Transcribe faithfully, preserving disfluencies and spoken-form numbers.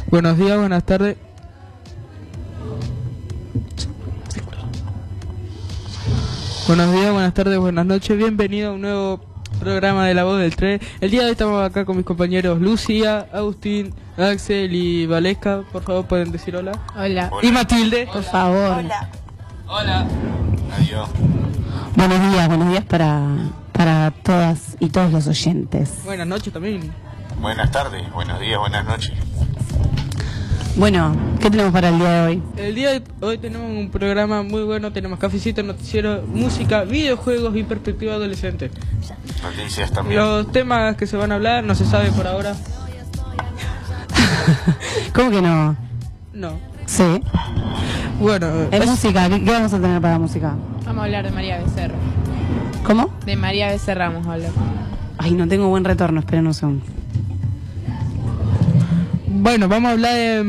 Buenos días, buenas tardes. Buenos días, buenas tardes, buenas noches. Bienvenido a un nuevo programa de La Voz del Tren. El día de hoy estamos acá con mis compañeros Lucía, Agustín, Axel y Valesca. Por favor, pueden decir hola. Hola. Y Matilde, Por favor. Hola. Hola. Adiós. Buenos días, buenos días para, para todas y todos los oyentes. Buenas noches también. Buenas tardes, buenos días, buenas noches. Bueno, ¿qué tenemos para el día de hoy? El día de hoy tenemos un programa muy bueno. Tenemos cafecito, noticiero, música, videojuegos y perspectiva adolescente. Noticias también. Los temas que se van a hablar no se sabe por ahora. ¿Cómo que no? No. Sí. Bueno, En es- música, ¿qué, qué vamos a tener para música? Vamos a hablar de María Becerra. ¿Cómo? De María Becerra vamos a hablar. Ay, no tengo buen retorno, esperen un segundo. bueno, vamos a hablar de